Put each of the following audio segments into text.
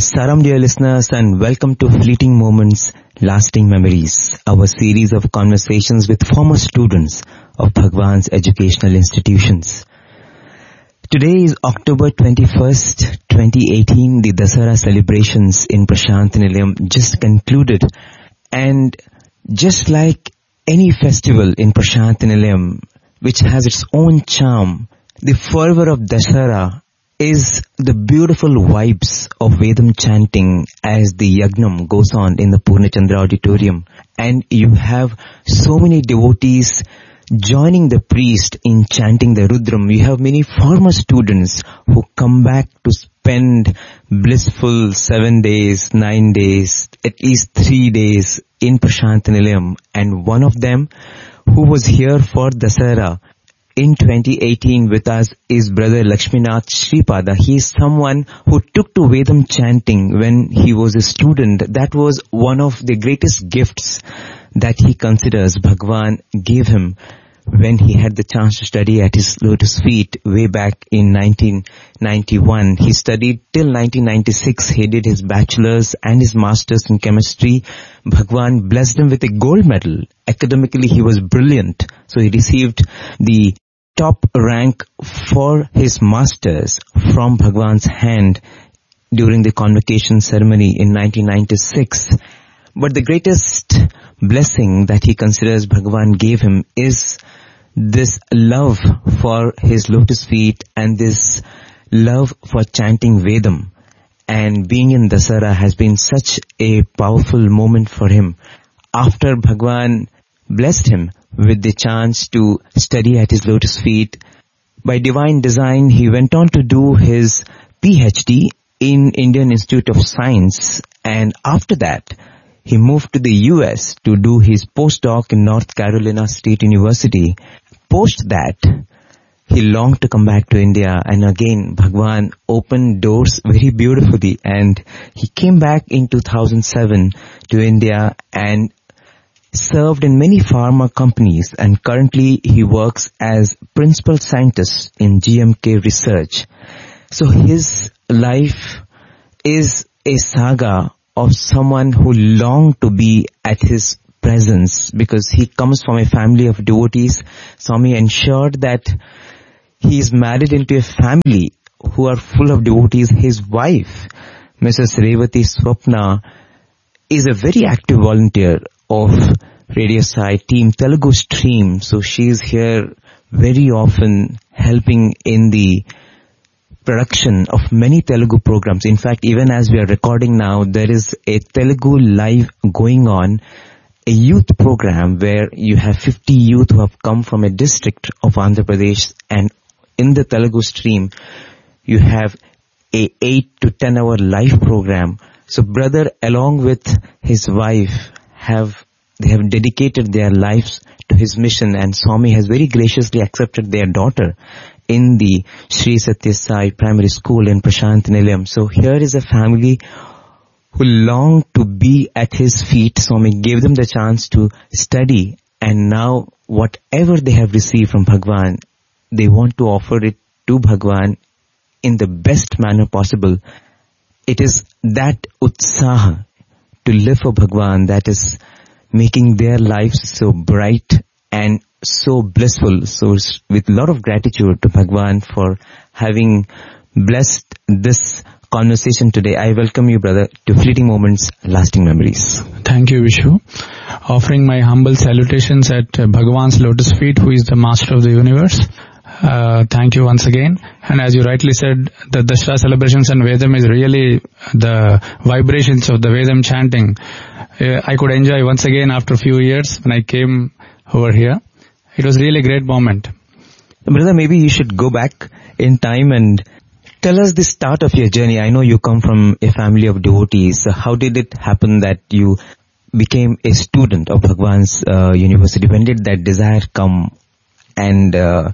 Salam dear listeners and welcome to Fleeting Moments, Lasting Memories, our series of conversations with former students of Bhagwan's educational institutions. Today is October 21st, 2018. The Dasara celebrations in Prashant Nilayam just concluded, and just like any festival in Prashant Nilayam, which has its own charm, the fervor of Dasara is the beautiful vibes of Vedam chanting as the Yagnam goes on in the Purnachandra auditorium. And you have so many devotees joining the priest in chanting the Rudram. You have many former students who come back to spend blissful 7 days, 9 days, at least 3 days in Prashant Nilayam. And one of them who was here for Dasara in 2018 with us is Brother Lakshminath Sripada. He is someone who took to Vedam chanting when he was a student. That was one of the greatest gifts that he considers Bhagwan gave him when he had the chance to study at his lotus feet way back in 1991. He studied till 1996. He did his bachelor's and his master's in chemistry. Bhagwan blessed him with a gold medal. Academically, he was brilliant. So he received the top rank for his masters from Bhagwan's hand during the convocation ceremony in 1996. But the greatest blessing that he considers Bhagwan gave him is this love for his lotus feet and this love for chanting Vedam. And being in Dasara has been such a powerful moment for him. After Bhagwan blessed him with the chance to study at his lotus feet, by divine design he went on to do his PhD in Indian Institute of Science, and after that he moved to the US to do his postdoc in North Carolina State University. Post that, he longed to come back to India, and again Bhagwan opened doors very beautifully, and he came back in 2007 to India and served in many pharma companies, and currently he works as principal scientist in GMK Research. So his life is a saga of someone who longed to be at his presence because he comes from a family of devotees. Swami ensured that he is married into a family who are full of devotees. His wife, Mrs. Revati Swapna, is a very active volunteer of Radio Sai Team Telugu Stream. So she is here very often helping in the production of many Telugu programs. In fact, even as we are recording now, there is a Telugu live going on, a youth program where you have 50 youth who have come from a district of Andhra Pradesh, and in the Telugu Stream you have a 8 to 10 hour live program. So brother along with his wife have dedicated their lives to his mission, and Swami has very graciously accepted their daughter in the Sri Satya Sai Primary School in Prashant Nilayam. So here is a family who longed to be at his feet. Swami gave them the chance to study, and now whatever they have received from Bhagwan, they want to offer it to Bhagwan in the best manner possible. It is that utsaha to live for Bhagwan that is making their lives so bright and so blissful. So with a lot of gratitude to Bhagwan for having blessed this conversation today, I welcome you, brother, to Fleeting Moments, Lasting Memories. Thank you, Vishu. Offering my humble salutations at Bhagwan's lotus feet, who is the master of the universe. Thank you once again. And as you rightly said, the Dasara celebrations and Vedam is really the vibrations of the Vedam chanting. I could enjoy once again after a few years when I came over here. It was really a great moment. Brother, maybe you should go back in time and tell us the start of your journey. I know you come from a family of devotees. So how did it happen that you became a student of Bhagwan's university? When did that desire come? And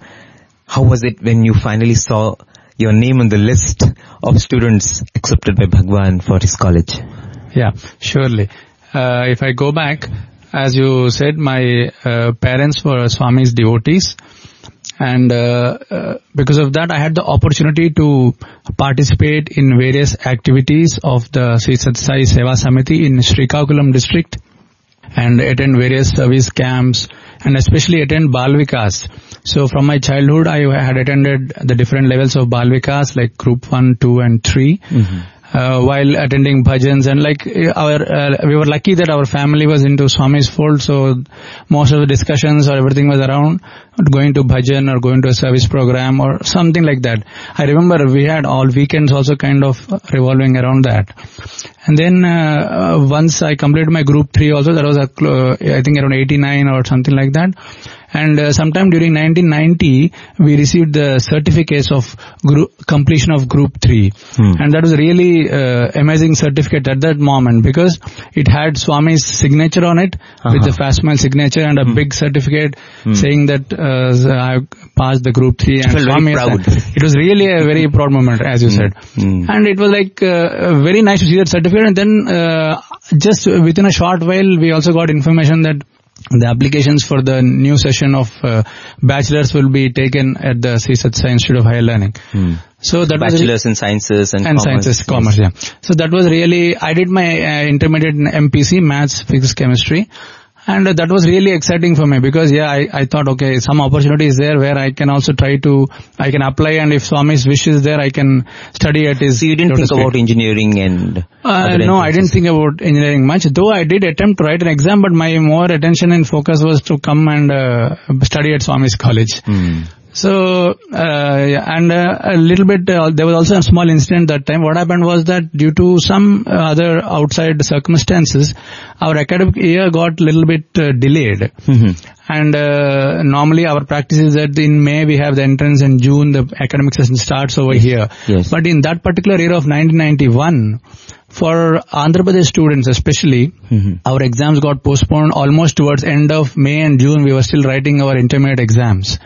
how was it when you finally saw your name on the list of students accepted by Bhagwan for his college? Yeah, surely. If I go back, as you said, my parents were Swami's devotees, And because of that, I had the opportunity to participate in various activities of the Sri Sathya Sai Seva Samiti in Srikakulam district, and attend various service camps, and especially attend Bal Vikas. So from my childhood, I had attended the different levels of Bal Vikas, like group 1, 2 and 3. While attending bhajans, and like we were lucky that our family was into Swami's fold, so most of the discussions or everything was around going to bhajan or going to a service program or something like that. I remember we had all weekends also kind of revolving around that. And then once I completed my group 3 also, that was I think around 89 or something like that. And sometime during 1990, we received the certificates of completion of Group 3. And that was really amazing certificate at that moment, because it had Swami's signature on it, with the Fastmail signature, and a big certificate saying that I passed the Group 3. And Swami, proud. It was really a very proud moment, as you said. And it was like very nice to see that certificate. And then just within a short while, we also got information that the applications for the new session of bachelors will be taken at the Sri Sathya Sai Institute of Higher Learning. So that bachelors in sciences and commerce. Yeah. So that was really, I did my intermediate in MPC, Maths, Physics, Chemistry. And that was really exciting for me, because I thought, okay, some opportunity is there where I can also I can apply, and if Swami's wish is there, I can study at his... So you didn't think about engineering and... No, I didn't think about engineering much, though I did attempt to write an exam, but my more attention and focus was to come and study at Swami's college. So, and a little bit, there was also a small incident that time. What happened was that due to some other outside circumstances, our academic year got a little bit delayed. And normally our practice is that in May we have the entrance, in June the academic session starts over here. But in that particular year of 1991, for Andhra Pradesh students especially, our exams got postponed almost towards end of May and June. We were still writing our intermediate exams.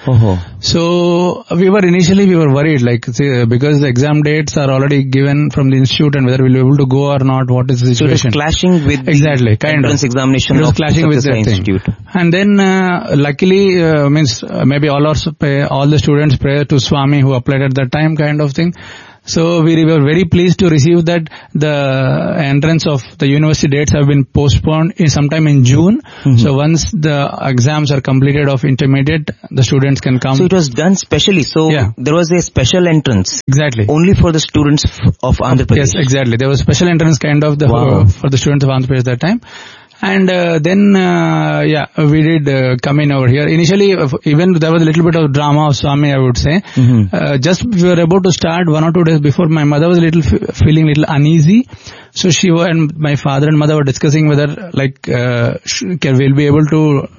So we were worried, like, because the exam dates are already given from the institute, and whether we'll be able to go or not, what is the situation. So it was clashing with the entrance examination of the institute. And then luckily, maybe all the students pray to Swami who applied at that time, kind of thing. So we were very pleased to receive that the entrance of the university dates have been postponed sometime in June. So once the exams are completed of intermediate, the students can come. So it was done specially. So there was a special entrance. Exactly. Only for the students of Andhra Pradesh. Yes, exactly. There was special entrance kind of for the students of Andhra Pradesh at that time. And then we did come in over here. Initially, even there was a little bit of drama of Swami, I would say. Just we were about to start 1 or 2 days before, my mother was feeling a little uneasy. So and my father and mother were discussing whether, like, will they be able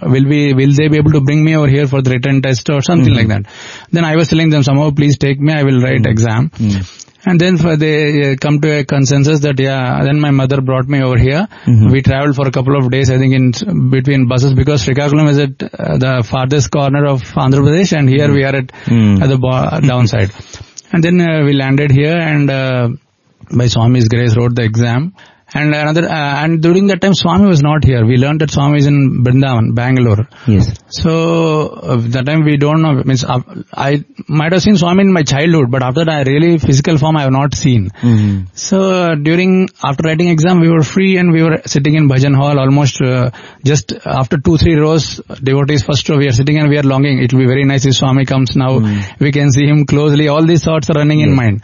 to bring me over here for the written test or something like that. Then I was telling them, somehow please take me, I will write exam. And then they come to a consensus that, then my mother brought me over here. We traveled for a couple of days, I think, in between buses, because Srikakulam is at the farthest corner of Andhra Pradesh, and here we are at the downside. And then we landed here, and by Swami's grace wrote the exam. And and during that time Swami was not here. We learned that Swami is in Brindavan, Bangalore. So that time we don't know. I might have seen Swami in my childhood, but after that, really physical form I have not seen. So after writing exam, we were free, and we were sitting in bhajan hall almost just after 2-3 rows. Devotees first row, we are sitting and we are longing. It will be very nice if Swami comes now. We can see him closely. All these thoughts are running in mind.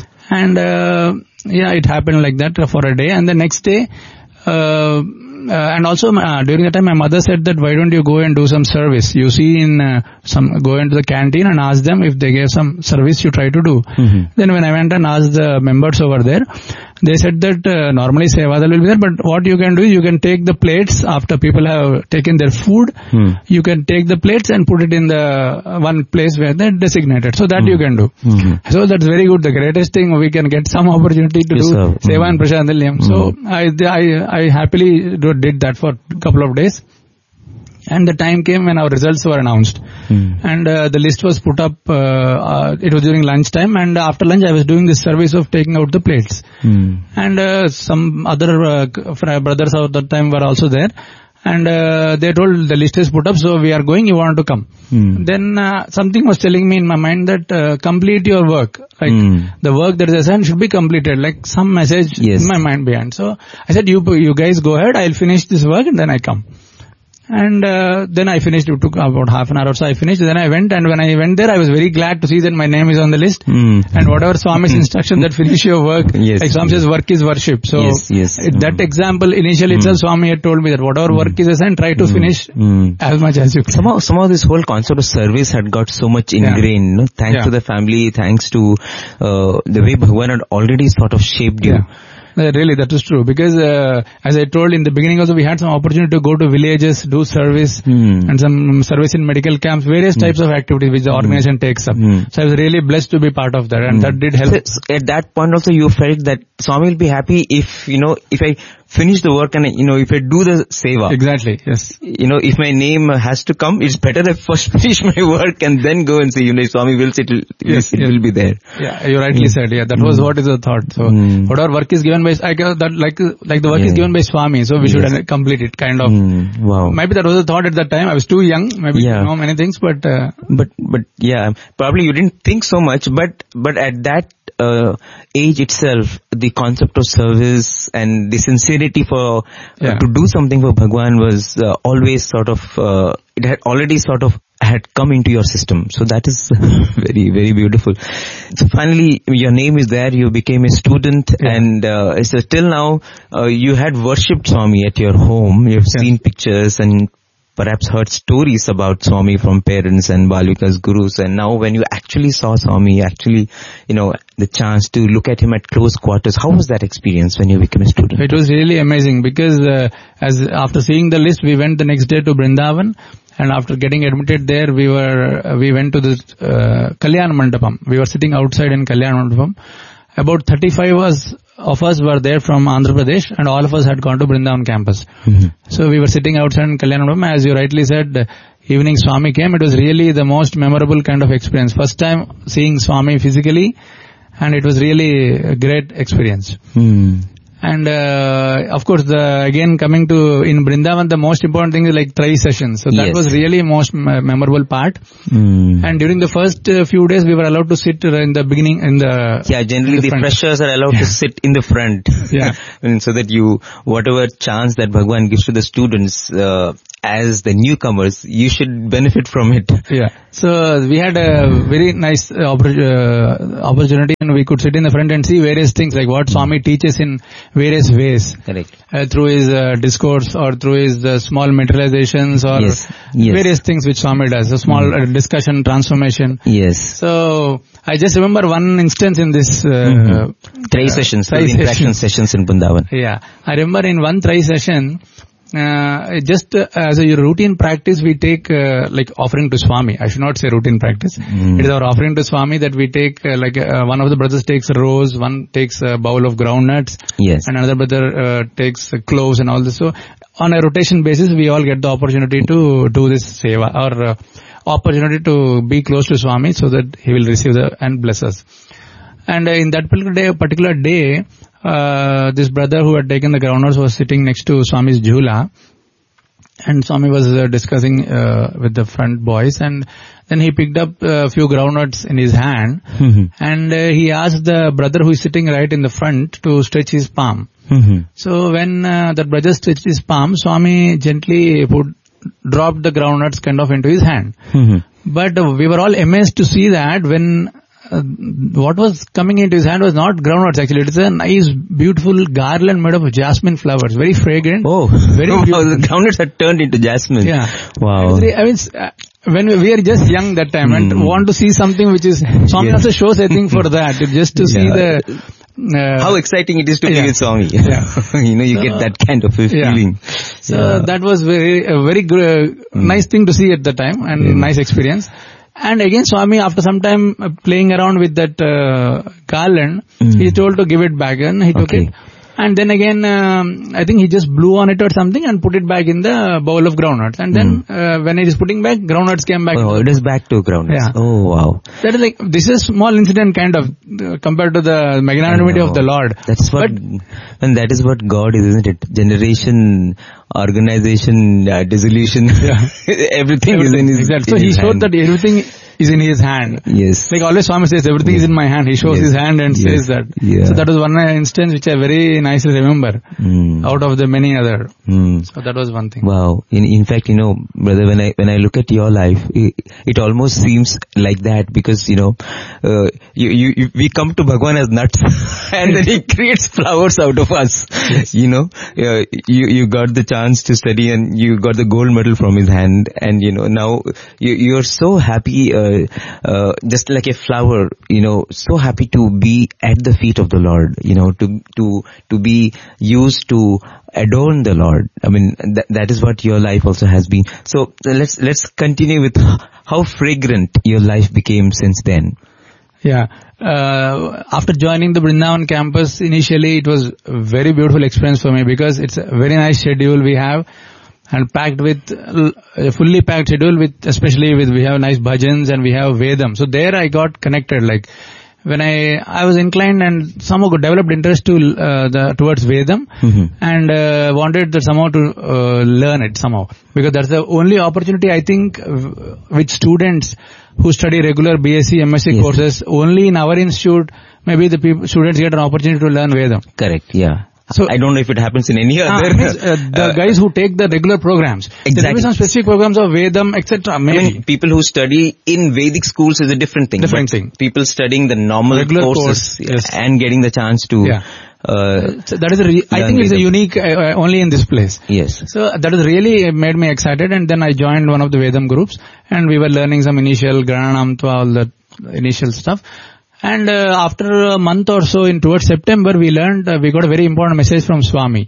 And it happened like that for a day. And the next day, and also during the time, my mother said that, why don't you go and do some service? You see, go into the canteen and ask them if they gave some service, you try to do. Then when I went and asked the members over there, they said that normally Sevadal will be there, but what you can do is you can take the plates after people have taken their food. You can take the plates and put it in the one place where they're designated. So that you can do. So that's very good. The greatest thing, we can get some opportunity to do Seva and Prashantalyam. So I happily did that for a couple of days. And the time came when our results were announced. And the list was put up, it was during lunch time, and after lunch I was doing this service of taking out the plates. And some other brothers at that time were also there. And they told the list is put up, so we are going, you want to come. Then something was telling me in my mind that complete your work. Like the work that is assigned should be completed. Like some message in my mind behind. So I said, you guys go ahead, I'll finish this work and then I come. And then I finished. It took about half an hour or so. I finished. Then I went, and when I went there, I was very glad to see that my name is on the list. And whatever Swami's instruction that finish your work, like Swami says, work is worship. So that example initially itself, Swami had told me that whatever work is assigned, try to finish as much as you can. Somehow this whole concept of service had got so much ingrained. No? Thanks to the family, thanks to the way Bhagwan had already sort of shaped you. Really, that is true. Because as I told in the beginning also, we had some opportunity to go to villages, do service, and some service in medical camps, various types of activities which the organization takes up. So I was really blessed to be part of that, and that did help. So at that point also you felt that Swami will be happy if I finish the work and, if I do the seva. Exactly, yes. If my name has to come, it's better I first finish my work and then go and say, if Swami wills it will be there. Yeah, you rightly said, that was what is the thought. So, whatever work is given by, like the work is given by Swami, so we should complete it, kind of. Wow. Maybe that was the thought at that time. I was too young, maybe know many things, but probably you didn't think so much, but at that age itself, the concept of service and the sincerity for to do something for Bhagwan was always sort of it had already sort of had come into your system. So that is very, very beautiful. So finally, your name is there. You became a student, and so till now, you had worshipped Swami at your home. You've seen pictures and perhaps heard stories about Swami from parents and Balvika's gurus, and now when you actually saw Swami, the chance to look at him at close quarters, how was that experience when you became a student? It was really amazing because as after seeing the list, we went the next day to Vrindavan, and after getting admitted there, we went to the Kalyan Mandapam. We were sitting outside in Kalyan Mandapam. About 35 of us were there from Andhra Pradesh, and all of us had gone to Vrindavan campus. So we were sitting outside in Kalyan Mandapam. As you rightly said, evening Swami came. It was really the most memorable kind of experience. First time seeing Swami physically, and it was really a great experience. And of course, again coming to in Vrindavan, the most important thing is like Trai sessions. So that was really most memorable part. And during the first few days, we were allowed to sit in the beginning in the generally the freshers are allowed to sit in the front. And so that whatever chance that Bhagwan gives to the students as the newcomers, you should benefit from it. So we had a very nice opportunity, and we could sit in the front and see various things like what Swami teaches in various ways. Correct. Through his discourse, or through his small materializations, or various things which Swami does. A small discussion, transformation. So I just remember one instance in this Trai sessions, interaction sessions in Vrindavan. I remember in one Trai session, just as a routine practice, we take like offering to Swami. I should not say routine practice. It is our offering to Swami that we take one of the brothers takes a rose, one takes a bowl of groundnuts, and another brother takes cloves and all this. So on a rotation basis, we all get the opportunity to do this seva, or opportunity to be close to Swami so that he will receive and bless us. And in that particular day, this brother who had taken the groundnuts was sitting next to Swami's jhula, and Swami was discussing with the front boys, and then he picked up a few groundnuts in his hand, and he asked the brother who is sitting right in the front to stretch his palm. So when the brother stretched his palm, Swami gently dropped the groundnuts kind of into his hand. But we were all amazed to see that when what was coming into his hand was not groundnuts actually. It is a nice, beautiful garland made of jasmine flowers, very fragrant. Very beautiful. The groundnuts had turned into jasmine. Wow. I mean, when we are just young that time and want to see something which is, Swami also shows a thing for that, just to see the... how exciting it is to be with Swami. You get that kind of a feeling. So that was a very nice thing to see at the time, and nice experience. And again, Swami, after some time playing around with that garland, he told to give it back, and he took it. And then again, I think he just blew on it or something and put it back in the bowl of groundnuts. And then when he is putting back, groundnuts came back. Oh, it is back to groundnuts. Yeah. Oh, wow. That is like, this is a small incident kind of compared to the magnanimity of the Lord. That's what, and that is what God is, isn't it? Generation, organization, dissolution, everything is in his hand. So he showed that everything is in his hand. Yes. Like always Swami says, everything is in my hand. He shows his hand and says that. Yeah. So that was one instance which I very nicely remember out of the many other. So that was one thing. Wow. In fact, brother, when I look at your life, it almost seems like that because, we come to Bhagwan as nuts and then he creates flowers out of us. Yes. You got the chance to study and you got the gold medal from his hand and, now you're so happy, just like a flower, so happy to be at the feet of the Lord, to be used to adorn the Lord. I mean, that is what your life also has been. So let's continue with how fragrant your life became since then. Yeah. After joining the Vrindavan campus, initially it was a very beautiful experience for me because it's a very nice schedule we have. And packed with, a fully packed schedule with, especially with, we have nice bhajans and we have Vedam. So there I got connected, like, when I was inclined and somehow developed interest to, towards Vedam and, wanted somehow to, learn it somehow. Because that's the only opportunity I think, with students who study regular BSc, MSc courses, only in our institute, maybe the students get an opportunity to learn Vedam. Correct, yeah. So I don't know if it happens in any other. The guys who take the regular programs. Exactly. There may be some specific programs of Vedam, etc. I mean, people who study in Vedic schools is a different thing. People studying the normal regular courses and getting the chance to. Yeah. So that is I think it's a unique only in this place. Yes. So that has really made me excited, and then I joined one of the Vedam groups, and we were learning some initial Grananamtva, all the initial stuff. And after a month or so, towards September, we learned, we got a very important message from Swami,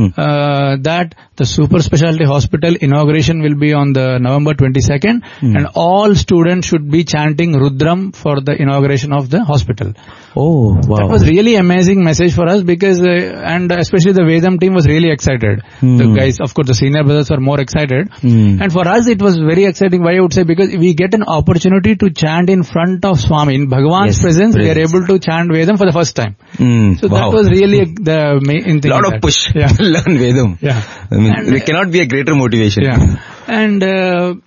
that the super specialty hospital inauguration will be on the November 22nd, and all students should be chanting Rudram for the inauguration of the hospital. Oh, wow. That was really amazing message for us because, and especially the Vedam team was really excited. The guys, of course, the senior brothers were more excited. And for us, it was very exciting, why I would say, because we get an opportunity to chant in front of Swami. In Bhagwan's presence, we are able to chant Vedam for the first time. So that was really the main thing. A lot of push to learn Vedam. Yeah. I mean, there cannot be a greater motivation. Yeah. And,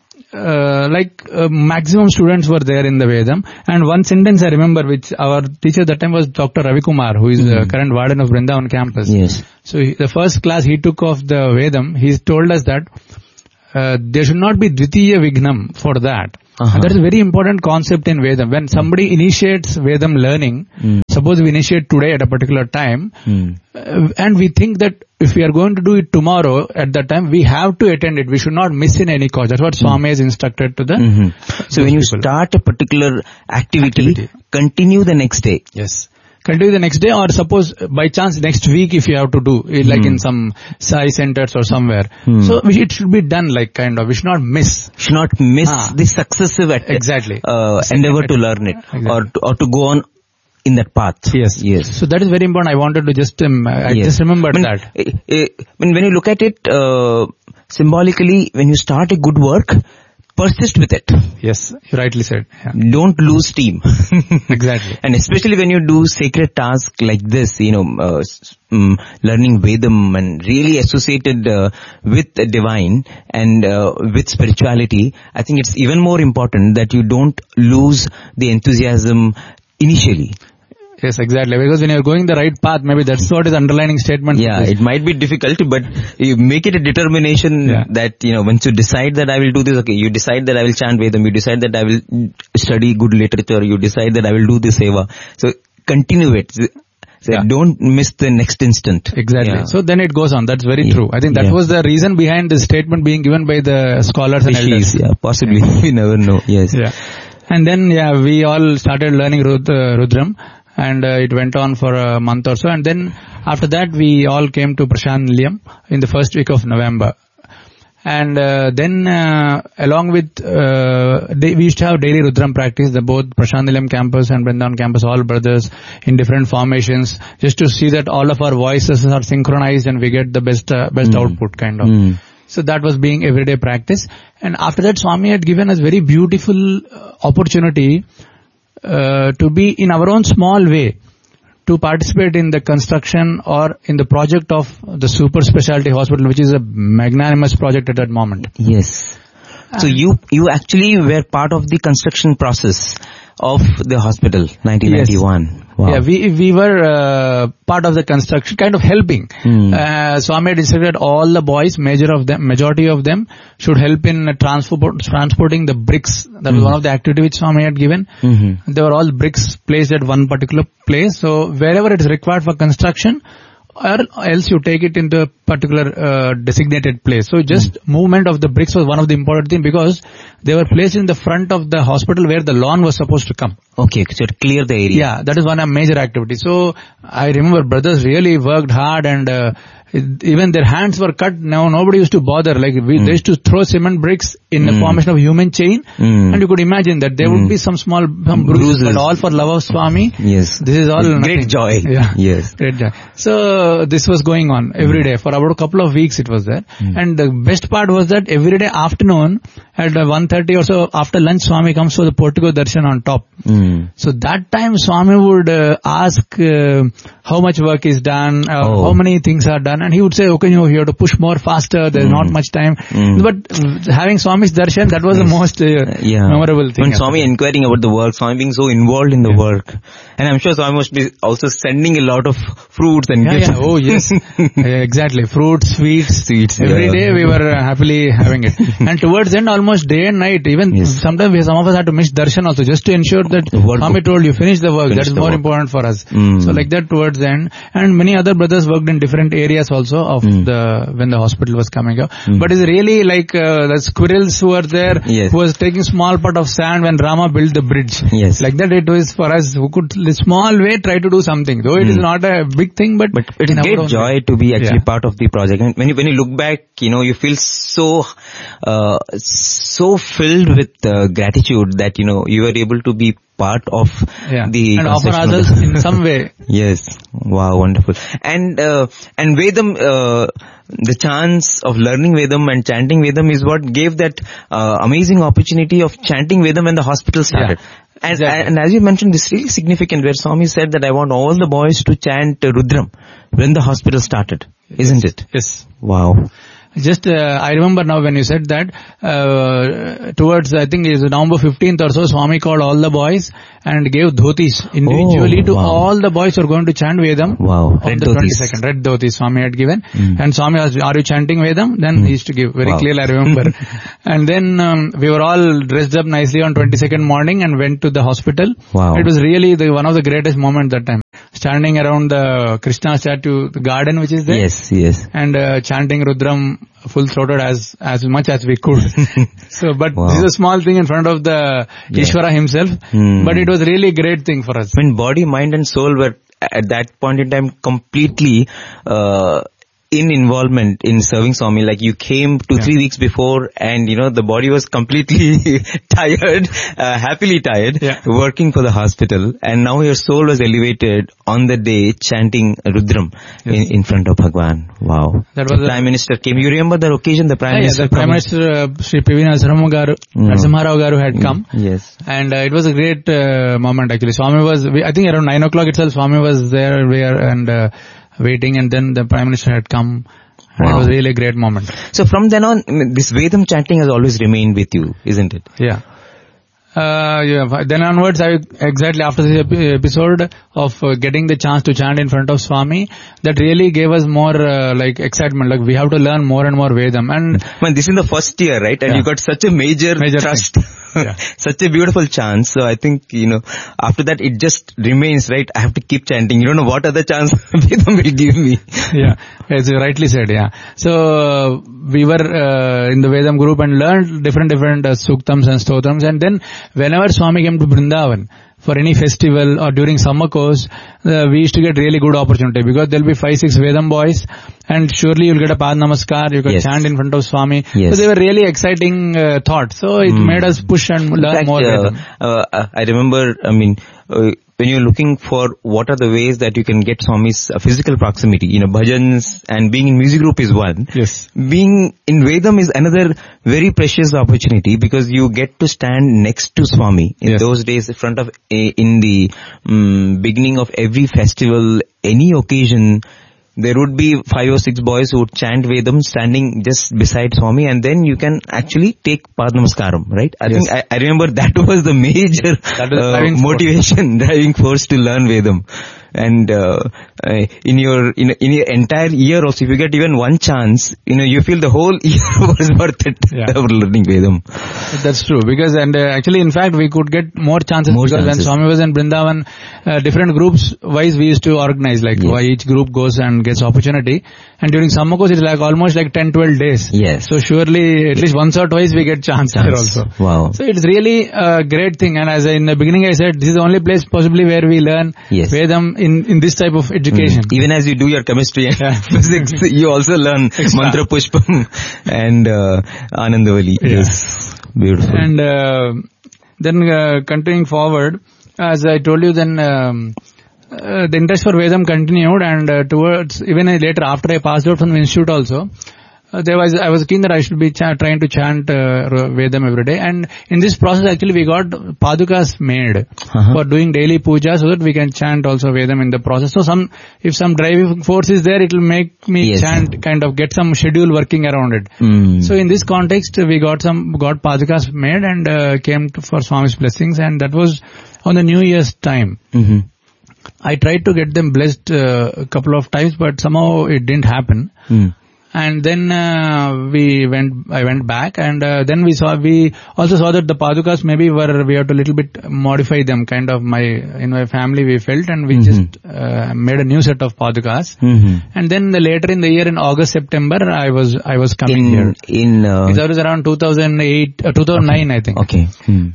maximum students were there in the Vedam. And one sentence I remember, which our teacher at that time was Dr. Ravi Kumar, who is the current warden of Vrindavan campus. Yes. So the first class he took of the Vedam, he told us that there should not be Dvitiya Vignam for that. And that is a very important concept in Vedam. When somebody initiates Vedam learning, suppose we initiate today at a particular time, and we think that if we are going to do it tomorrow at that time, we have to attend it. We should not miss in any cause. That's what Swami has instructed to the So when you start a particular activity, continue the next day. Yes. Continue the next day, or suppose by chance next week if you have to do, like in some Sai centers or somewhere. So it should be done like kind of, we should not miss. Should not miss the successive endeavor to learn it or to go on in that path. Yes. So that is very important. I wanted to just, just remember that. When you look at it, symbolically, when you start a good work, persist with it. Yes, you rightly said. Yeah. Don't lose steam. Exactly. And especially when you do sacred tasks like this, learning Vedam and really associated with the divine and with spirituality, I think it's even more important that you don't lose the enthusiasm initially. Yes, exactly. Because when you're going the right path, maybe that's what is underlining statement. Yeah, it might be difficult, but you make it a determination that, once you decide that I will do this, okay, you decide that I will chant Vedam, you decide that I will study good literature, you decide that I will do this seva. So continue it. So don't miss the next instant. Exactly. Yeah. So then it goes on. That's very true. I think that was the reason behind the statement being given by the scholars and elders. Yeah, possibly. We never know. Yes. Yeah. And then, we all started learning Rudram. And it went on for a month or so. And then after that, we all came to Prashant Nilayam in the first week of November. And then along with, we used to have daily Rudram practice, both Prashant Nilayam campus and Vrindavan campus, all brothers in different formations, just to see that all of our voices are synchronized and we get the best output kind of. So that was being everyday practice. And after that, Swami had given us very beautiful opportunity to be in our own small way, to participate in the construction or in the project of the super specialty hospital, which is a magnanimous project at that moment. Yes. So you actually were part of the construction process of the hospital, 1991. Yes. Wow. Yeah, we were part of the construction, kind of helping. Swami had instructed all the boys, majority of them should help in transporting the bricks. That was one of the activities which Swami had given. They were all bricks placed at one particular place. So wherever it is required for construction, or else you take it into a particular designated place. So just movement of the bricks was one of the important things, because they were placed in the front of the hospital where the lawn was supposed to come. Okay, so to clear the area. Yeah, that is one major activity. So I remember brothers really worked hard, and even their hands were cut. Now nobody used to bother. Like they used to throw cement bricks in the formation of a human chain, and you could imagine that there would be some bruises, but all for love of Swami. Yes, this is all great joy. Yeah, yes, great joy. So this was going on every day for about a couple of weeks. It was there, and the best part was that every day afternoon at 1:30 or so after lunch, Swami comes for the portico darshan on top. So that time Swami would ask how much work is done, how many things are done, and he would say, okay, you have to push more faster, there's not much time. But having Swami's darshan, that was the most memorable thing. When Swami inquiring about the work, Swami being so involved in the work, and I'm sure Swami must be also sending a lot of fruits and gifts. Oh yes, exactly, fruits, sweets. Every day we were happily having it. And towards the end, almost day and night, even sometimes some of us had to miss darshan also, just to ensure that Swami told you finish the work. That is more important for us. So like that towards the end, and many other brothers worked in different areas also of when the hospital was coming up. But it's really like the squirrels who were there, who was taking small part of sand when Rama built the bridge. Yes. Like that it was for us who could in small way try to do something. Though it is not a big thing, but it's a great joy to be actually part of the project. And when you look back, you feel so filled with gratitude that you were able to be part of the and offer others in some way. Yes. Wow, wonderful. And Vedam, the chance of learning Vedam and chanting Vedam is what gave that amazing opportunity of chanting Vedam when the hospital started. And as you mentioned, this is really significant, where Swami said that I want all the boys to chant Rudram when the hospital started. Isn't it? Yes. Wow. Just, I remember now when you said that, towards, I think it was November 15th or so, Swami called all the boys and gave dhotis individually to all the boys who are going to chant Vedam. Wow. On the 22nd. Red dhotis Swami had given. And Swami asked, are you chanting Vedam? Then he used to give, very clearly I remember. And then, we were all dressed up nicely on 22nd morning and went to the hospital. Wow. It was really one of the greatest moments that time. Standing around the Krishna statue, the garden which is there. Yes. And chanting Rudram full-throated as much as we could. So, but this is a small thing in front of the Ishvara himself. But it was really a great thing for us. When body, mind and soul were at that point in time completely in involvement in serving Swami, like you came 2-3 weeks before and the body was completely tired, happily tired, working for the hospital, and now your soul was elevated on the day chanting Rudram in front of Bhagwan. Wow. That was the Prime Minister came. You remember the occasion the Prime Minister? The Prime Minister Sri P.V. Narasimha Rao Garu had come. Yes. And it was a great moment actually. Swami was, I think around 9 o'clock itself, Swami was there and waiting, and then the Prime Minister had come. It was really a great moment. So from then on, this Vedam chanting has always remained with you, isn't it? Yeah. Then onwards, exactly after this episode of getting the chance to chant in front of Swami, that really gave us more excitement. Like we have to learn more and more Vedam. And this is the first year, right? And you got such a major trust. Such a beautiful chance. So I think, after that it just remains, right? I have to keep chanting. You don't know what other chance Vedam will give me. Yeah. As you rightly said, yeah. So we were in the Vedam group and learned different suktams and stotrams, and then whenever Swami came to Vrindavan for any festival or during summer course, we used to get really good opportunity because there'll be 5-6 Vedam boys, and surely you'll get a Pad Namaskar, you can chant in front of Swami. Yes. So they were really exciting thoughts. So it made us push and learn more Vedam. I remember, when you're looking for what are the ways that you can get Swami's physical proximity, bhajans and being in music group is one. Yes. Being in Vedam is another very precious opportunity because you get to stand next to Swami. In those days, in the beginning of every festival, any occasion, there would be 5 or 6 boys who would chant Vedam standing just beside Swami, and then you can actually take Pad Namaskaram, right? I think I remember that was the major driving force to learn Vedam. And in your entire year also, if you get even one chance, you feel the whole year was worth it for learning Vedam. That's true, because actually in fact we could get more chances because when Swami was in Vrindavan, different groups wise we used to organize, why each group goes and gets opportunity, and during summer course it's almost 10-12 days. Yes. So surely at least once or twice we get chance there also. Wow. So it's really a great thing, and as in the beginning I said, this is the only place possibly where we learn Vedam in this type of education. Even as you do your chemistry and physics, you also learn Mantra Pushpam and Anandavali. Yes. Beautiful. And then continuing forward, as I told you, then the interest for Vedam continued, and towards even later after I passed out from the institute also, I was keen that I should be trying to chant Vedam every day, and in this process actually we got padukas made for doing daily puja so that we can chant also Vedam in the process. So if some driving force is there, it will make me chant, kind of get some schedule working around it. So in this context we got padukas made and came for Swami's blessings, and that was on the New Year's time. I tried to get them blessed a couple of times, but somehow it didn't happen. And then I went back, and then we also saw that the padukas maybe we have to little bit modify them, kind of in my family we felt, and we just made a new set of padukas. And then later in the year, in August, September, I was coming here. It was around 2009 I think. Okay.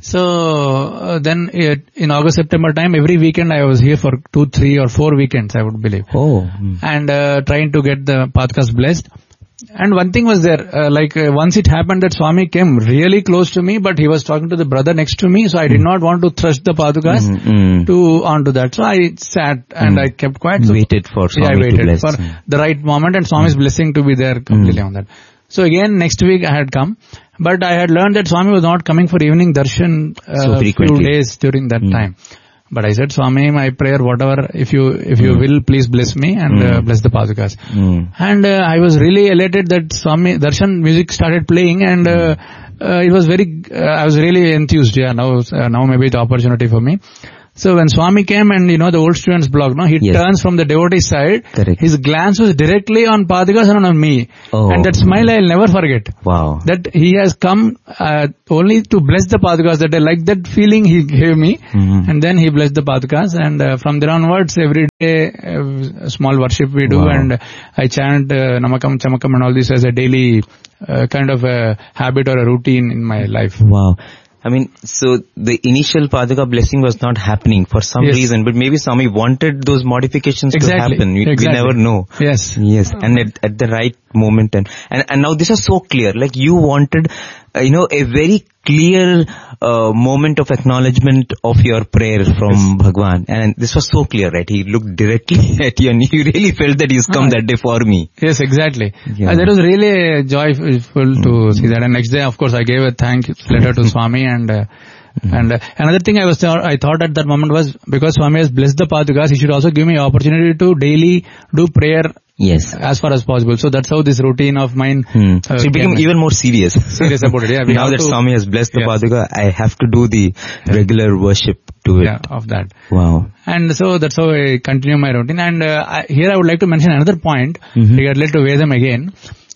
So then in August, September time, every weekend I was here for 2, 3 or 4 weekends, I would believe. And trying to get the padukas blessed. And one thing was there, once it happened that Swami came really close to me, but he was talking to the brother next to me, so I did not want to thrust the padukas onto that. So I sat and I kept quiet. So waited for Swami to bless. For the right moment and Swami's blessing to be there completely on that. So again, next week I had come, but I had learned that Swami was not coming for evening darshan few days during that time. But I said, Swami, my prayer, whatever, if you will, please bless me and bless the padukas. And I was really elated that Swami darshan music started playing, and it was I was really enthused. Now maybe the opportunity for me. So when Swami came and the old students block, he turns from the devotee side. Correct. His glance was directly on padukas and on me. And that smile I'll never forget. Wow. That he has come only to bless the padukas. That I like that feeling he gave me. And then he blessed the padukas, and from there onwards every day small worship we do, and I chant Namakam, Chamakam and all this as a daily kind of a habit or a routine in my life. Wow. So the initial paduka blessing was not happening for some reason, but maybe Swami wanted those modifications to happen. We never know. Yes. And at the right moment. And now this is so clear. You wanted, a very clear moment of acknowledgement of your prayer from Bhagwan. And this was so clear, right? He looked directly at you and you really felt that he's come that day for me. Yes, exactly. That was really joyful to see that. And next day, of course, I gave a thank letter to Swami, and another thing I thought at that moment was, because Swami has blessed the padukas, he should also give me opportunity to daily do prayer. Yes. As far as possible. So that's how this routine of mine so you became even more serious. Serious about it, Now that Swami has blessed the paduka, I have to do the regular worship to it. Yeah, of that. Wow. And so that's how I continue my routine. And here I would like to mention another point regarding to Vedam again.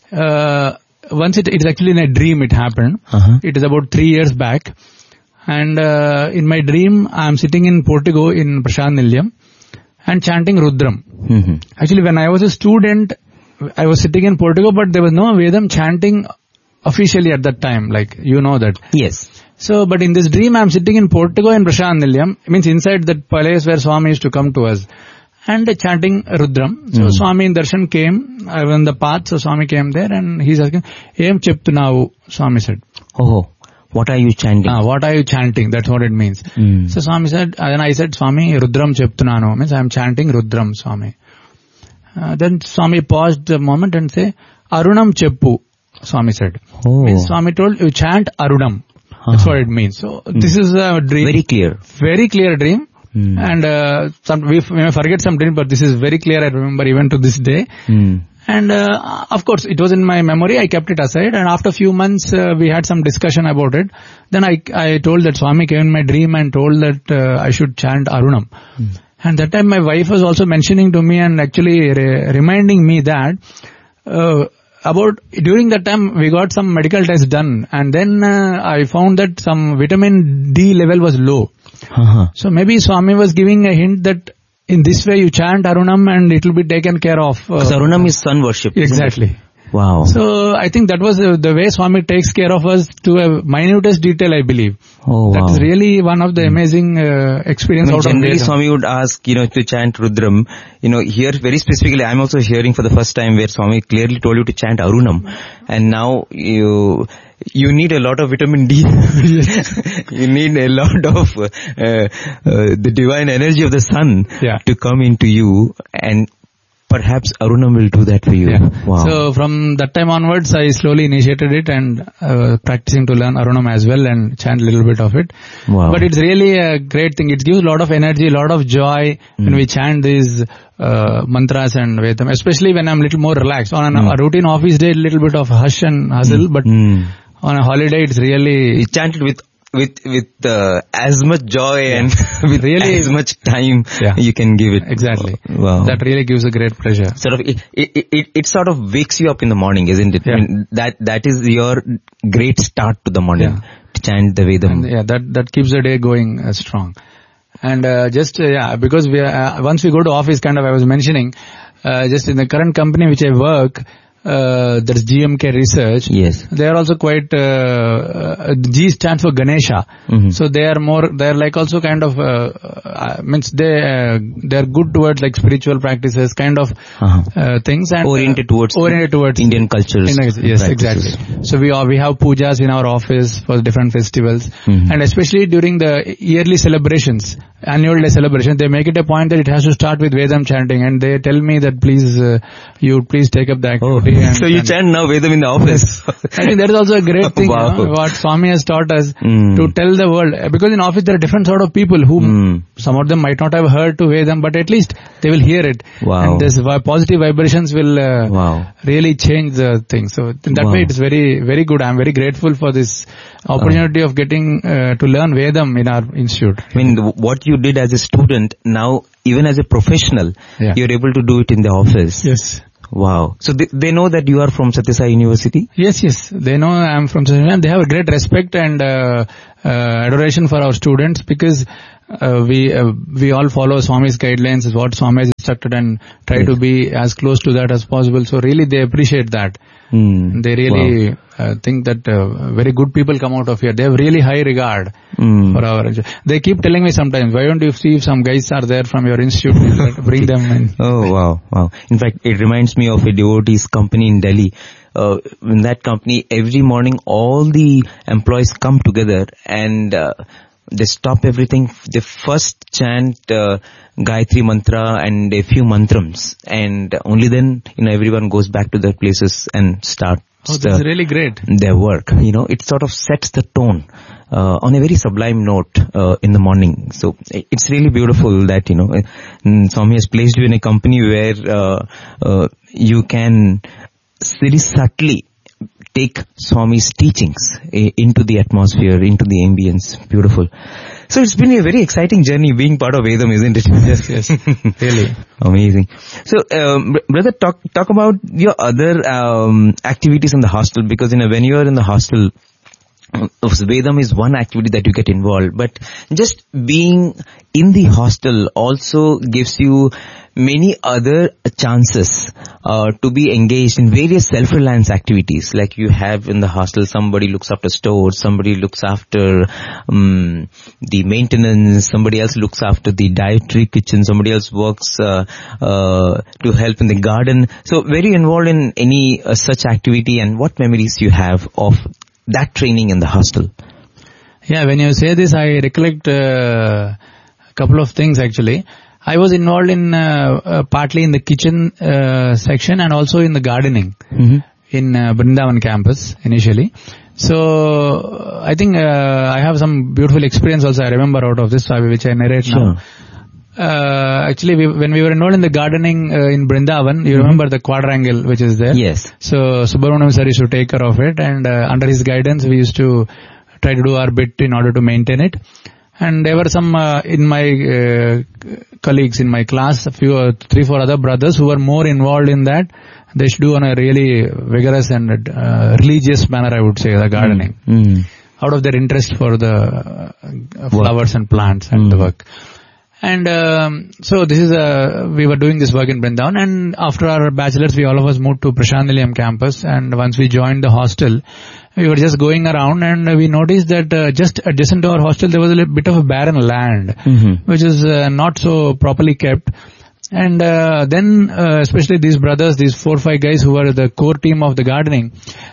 Once it is actually in a dream it happened. It is about 3 years back. And in my dream, I am sitting in Portico in Prashant Nilayam and chanting Rudram. Actually, when I was a student, I was sitting in Portico, but there was no Vedam chanting officially at that time, like you know that. Yes. So, but in this dream, I'm sitting in Portico in Prashant Nilayam, means inside that place where Swami used to come to us, and chanting Rudram. So Swami in Darshan came, I was on the path, so Swami came there and he's asking, Em Cheptunavu, Swami said. Oh, what are you chanting? What are you chanting? That's what it means. So Swami said, and I said, Swami, Rudram Cheptunano, means I'm chanting Rudram, Swami. Then Swami paused a moment and say, Arunam Cheppu, Swami said. Oh. Means Swami told, you chant Arunam. That's what it means. So this is a dream. Very clear. Very clear dream. And we may forget some dream, but this is very clear. I remember even to this day. And of course, it was in my memory. I kept it aside. And after a few months, we had some discussion about it. Then I told that Swami came in my dream and told that I should chant Arunam. And that time my wife was also mentioning to me and actually reminding me that about during that time we got some medical tests done, and then I found that some vitamin D level was low. So maybe Swami was giving a hint that in this way you chant Arunam and it will be taken care of. Because Arunam is sun worship. Exactly. Wow. So I think that was the way Swami takes care of us to a minutest detail, I believe. Oh, wow. That's really one of the amazing experience. Generally Swami would ask, to chant Rudram. Here very specifically, I'm also hearing for the first time where Swami clearly told you to chant Arunam. And now you need a lot of vitamin D. You need a lot of the divine energy of the sun to come into you, and perhaps Arunam will do that for you. Yeah. Wow. So from that time onwards, I slowly initiated it and practicing to learn Arunam as well and chant a little bit of it. Wow. But it's really a great thing. It gives a lot of energy, a lot of joy when we chant these mantras and Vedam, especially when I'm a little more relaxed. On a routine office day, a little bit of hush and hustle, but on a holiday, it's really... You chant it with as much joy and with really as much time you can give it. Exactly. Wow. That really gives a great pleasure. Sort of, it sort of wakes you up in the morning, isn't it? Yeah. I mean, that is your great start to the morning, to chant the Vedam. And that keeps the day going strong. And because we once we go to office, I was mentioning, just in the current company which I work, there's GMK Research. Yes. They are also quite, G stands for Ganesha. So they are like also kind of, means they are good towards like spiritual practices, kind of, things, and oriented towards Indian cultures. Yes, exactly. So we have pujas in our office for different festivals, and especially during the yearly celebrations, annual day celebration, they make it a point that it has to start with Vedam chanting, and they tell me that please take up the activity. So you chant now Vedam in the office. I think that is also a great thing, what Swami has taught us to tell the world. Because in office there are different sort of people who, some of them might not have heard to Vedam, but at least they will hear it. Wow. And this positive vibrations will really change the thing. So in that way it is very, very good. I am very grateful for this opportunity of getting to learn Vedam in our institute. I mean, what you did as a student, now even as a professional, you're able to do it in the office. Yes. Wow. So they know that you are from Sathya Sai University? Yes. They know I am from Sathya Sai, and they have a great respect and adoration for our students, because we all follow Swami's guidelines, is what Swami has instructed, and try to be as close to that as possible. So really they appreciate that. They really think that very good people come out of here. They have really high regard for our... They keep telling me sometimes, why don't you see if some guys are there from your institute, bring them in. Oh, wow. In fact, it reminds me of a devotees company in Delhi. In that company, every morning all the employees come together and they stop everything. They first chant Gayatri mantra and a few mantrams, and only then everyone goes back to their places and starts. Oh, that's really great. Their work. It sort of sets the tone on a very sublime note in the morning. So it's really beautiful that Swami has placed you in a company where you can very subtly take Swami's teachings into the atmosphere, into the ambience. Beautiful. So it's been a very exciting journey being part of Vedam, isn't it? Yes. Really. Amazing. So, brother, talk about your other activities in the hostel, because when you are in the hostel, Vedam is one activity that you get involved, but just being in the hostel also gives you many other chances to be engaged in various self-reliance activities. Like you have in the hostel, somebody looks after stores, somebody looks after the maintenance, somebody else looks after the dietary kitchen, somebody else works to help in the garden. So very involved in any such activity. And what memories you have of that training in the hostel? Yeah, when you say this, I recollect a couple of things actually. I was involved in partly in the kitchen section and also in the gardening in Brindavan campus initially. So I think I have some beautiful experience also I remember out of this, which I narrate now. Actually, when we were involved in the gardening in Brindavan, you remember the quadrangle which is there? Yes. So Subramaniam sir used to take care of it, and under his guidance we used to try to do our bit in order to maintain it. And there were some in my colleagues in my class, a few 3-4 other brothers who were more involved in that. They should do on a really vigorous and religious manner, I would say, the gardening, out of their interest for the flowers and plants and the work. And so this is we were doing this work in Brindavan, and after our bachelors we all of us moved to Prashant Nilayam campus, and once we joined the hostel, we were just going around and we noticed that just adjacent to our hostel there was a bit of a barren land, which is not so properly kept. And then especially these brothers, these 4-5 guys who were the core team of the gardening,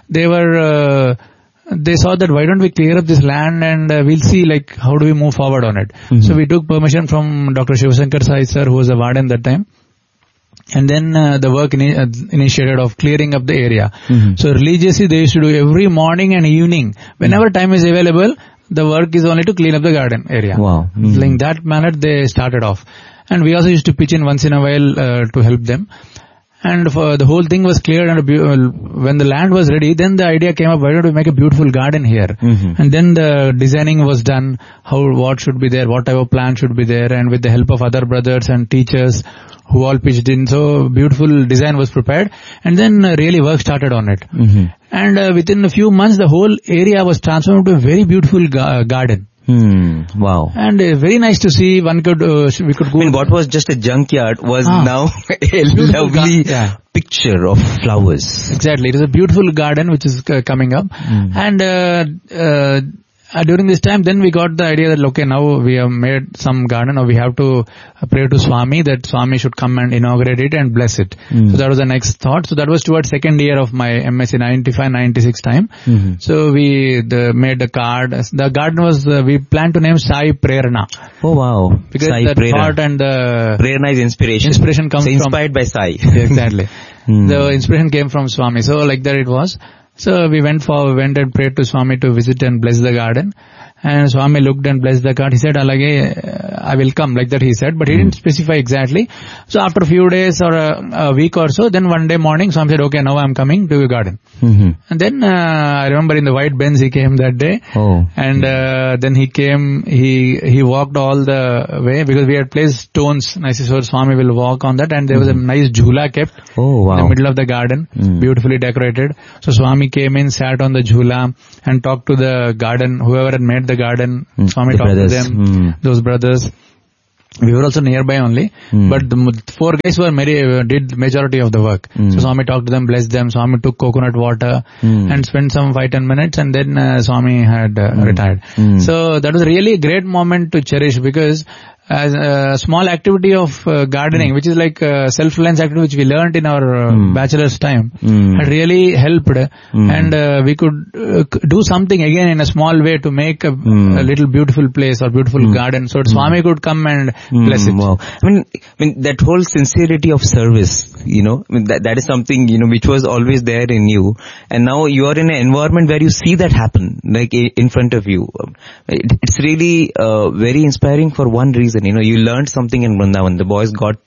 they saw that why don't we clear up this land and we'll see like how do we move forward on it. So we took permission from Dr. Shivasankar Sai sir, who was the warden that time. And then the work initiated of clearing up the area. So religiously they used to do every morning and evening. Whenever time is available, the work is only to clean up the garden area. Wow. Like that manner they started off. And we also used to pitch in once in a while to help them. And the whole thing was cleared, and when the land was ready, then the idea came up, why don't we make a beautiful garden here? And then the designing was done, what should be there, what type of plant should be there, and with the help of other brothers and teachers who all pitched in, so beautiful design was prepared, and then really work started on it. And within a few months, the whole area was transformed into a very beautiful garden. Wow. And very nice to see. We could go. I mean, what was just a junkyard was now a lovely picture of flowers. Exactly. It is a beautiful garden which is coming up. And during this time, then we got the idea that, okay, now we have made some garden, or we have to pray to Swami that Swami should come and inaugurate it and bless it. So that was the next thought. So that was towards second year of my MSc 95-96 time. So we made the card. The garden was, we planned to name Sai Prerna. Oh wow. Because Sai the Prerna. Thought and the Prerna is inspiration. Inspiration comes so inspired by Sai. Exactly. The inspiration came from Swami. So like that it was. So we went and prayed to Swami to visit and bless the garden. And Swami looked and blessed the garden. He said, I will come, like that he said, but he didn't specify exactly. So after a few days or a week or so, then one day morning, Swami said, okay, now I'm coming to your garden. And then I remember in the white Benz he came that day. And then he came, he walked all the way, because we had placed stones. I said, so Swami will walk on that, and there was a nice jhula kept in the middle of the garden, beautifully decorated. So Swami came in, sat on the jhula and talked to the garden, whoever had made the garden. Swami talked to them, those brothers. We were also nearby only, but the 4 guys did majority of the work. So Swami talked to them, blessed them. Swami took coconut water and spent some 5-10 minutes, and then Swami had retired. So that was really a great moment to cherish, because as a small activity of gardening, which is like a self-reliance activity which we learned in our bachelor's time, had really helped, and we could do something again in a small way to make a little beautiful place or beautiful garden, so Swami could come and bless it. Wow. I mean that whole sincerity of service, that is something, which was always there in you, and now you are in an environment where you see that happen, like in front of you. It's really very inspiring for one reason. You learned something in Vrindavan. The boys got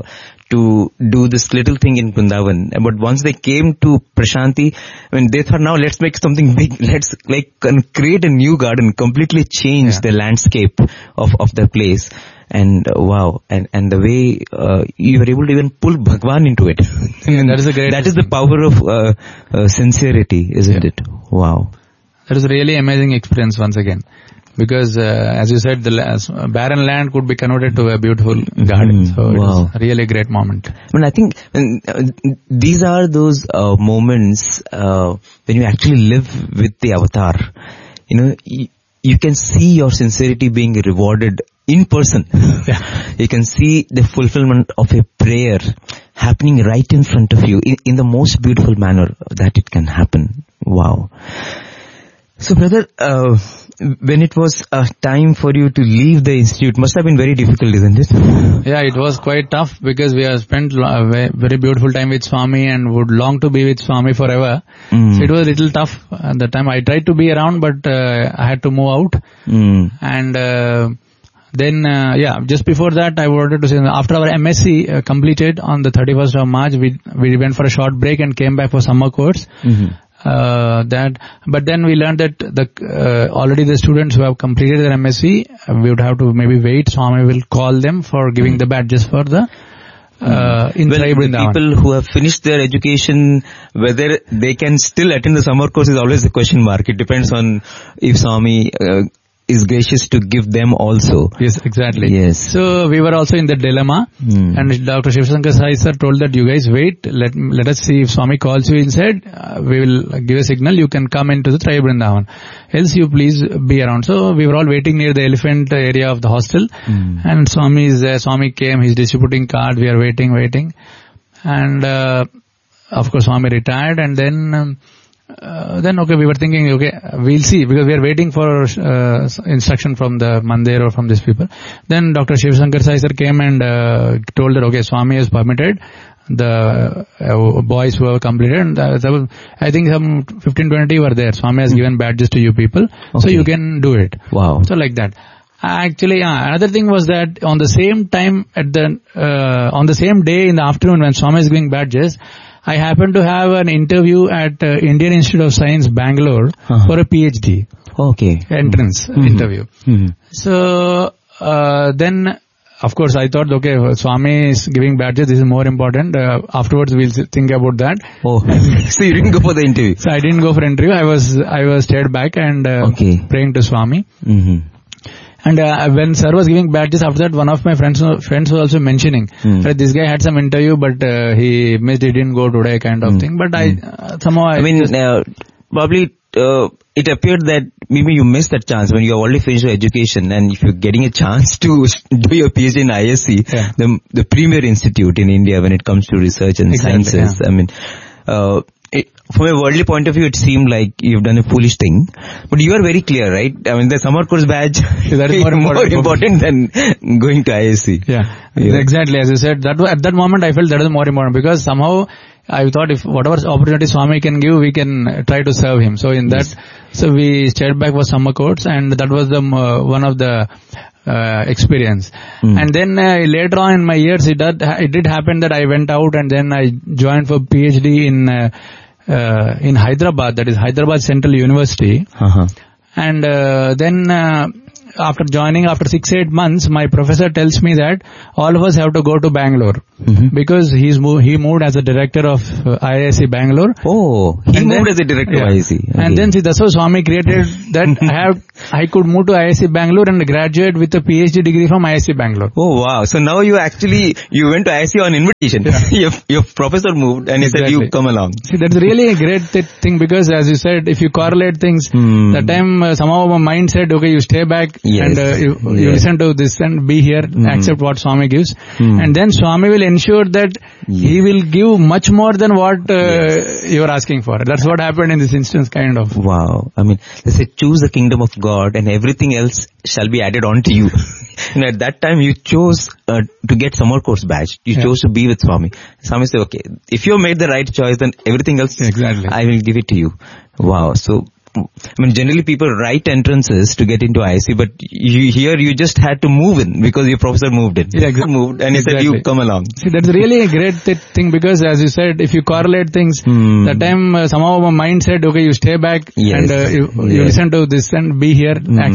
to do this little thing in Vrindavan. But once they came to Prashanti, they thought, now let's make something big. Let's create a new garden, completely change the landscape of the place. And wow, and the way you were able to even pull Bhagwan into it. That is a great. That is the power of sincerity, isn't it? Wow. That was a really amazing experience once again. Because, as you said, the barren land could be converted to a beautiful garden. So it was a really great moment. I mean, I think these are those moments when you actually live with the avatar. You know, you can see your sincerity being rewarded in person. Yeah. You can see the fulfillment of a prayer happening right in front of you in the most beautiful manner that it can happen. Wow. So, brother, when it was time for you to leave the institute, must have been very difficult, isn't it? Yeah, it was quite tough because we have spent a very beautiful time with Swami and would long to be with Swami forever. So it was a little tough at the time. I tried to be around, but I had to move out. And then, just before that, I wanted to say, after our MSc completed on the 31st of March, we went for a short break and came back for summer course. But then we learned that already the students who have completed their MSc, we would have to maybe wait. Swami will call them for giving the badges for the people who have finished their education, whether they can still attend the summer course is always a question mark. It depends on if Swami is gracious to give them also. Yes, exactly. Yes. So we were also in the dilemma, and Dr. Shiv Shankar Sai sir told that you guys wait, let us see if Swami calls you inside, we will give a signal, you can come into the Traya Vrindavan. Else you please be around. So we were all waiting near the elephant area of the hostel, and Swami is there. Swami came, he's distributing cards, we are waiting. And of course Swami retired, and then we were thinking, we'll see, because we are waiting for instruction from the Mandir or from these people. Then Dr. Shiv Shankar Sai sir came and told that, Swami has permitted the boys who have completed, and I think some 15-20 were there. Swami has given badges to you people, so you can do it. Wow. So like that. Actually, another thing was that on the same time on the same day in the afternoon when Swami is giving badges, I happened to have an interview at Indian Institute of Science, Bangalore, for a PhD. Okay. Entrance interview. So, then, of course, I thought, Swami is giving badges, this is more important. Afterwards, we'll think about that. Oh, so you didn't go for the interview? So I didn't go for interview. I was stayed back and praying to Swami. And when sir was giving badges, after that, one of my friends was also mentioning that this guy had some interview, but he missed, he didn't go today, kind of thing. But probably it appeared that maybe you missed that chance when you have already finished your education, and if you're getting a chance to do your PhD in ISC, the premier institute in India when it comes to research and sciences. I mean, from a worldly point of view, it seemed like you've done a foolish thing. But you are very clear, right? I mean, the summer course badge that is more important than going to ISC. Yeah, exactly. As you said, at that moment I felt that is more important, because somehow I thought if whatever opportunity Swami can give, we can try to serve him. So in that, so we stayed back for summer course, and that was the one of the experience. And then later on in my years, it did happen that I went out and then I joined for PhD in Hyderabad, that is Hyderabad Central University. And then after joining, after 6-8 months, my professor tells me that all of us have to go to Bangalore, because he moved as a director of IISc Bangalore. Oh, he moved as a director of IISc. Okay. And then that's how Swami created that I could move to IISc Bangalore and graduate with a PhD degree from IISc Bangalore. Oh wow! So now you went to IISc on invitation. Yeah. your professor moved and he said you come along. See, that's really a great thing, because as you said, if you correlate things, that time somehow my mind said, you stay back. And you listen to this and be here, accept what Swami gives. And then Swami will ensure that he will give much more than what you are asking for. That's what happened in this instance, kind of. Wow. I mean, they say choose the kingdom of God and everything else shall be added on to you. And at that time you chose to get summer course badge. You chose to be with Swami. Swami said, okay, if you made the right choice, then everything else I will give it to you. Wow. So, I mean, generally people write entrances to get into IISc, but you just had to move in because your professor moved in. Yeah, moved and he said you come along. See, that's really a great thing, because as you said, if you correlate things, that time somehow my mind said, you stay back and you listen to this and be here, accept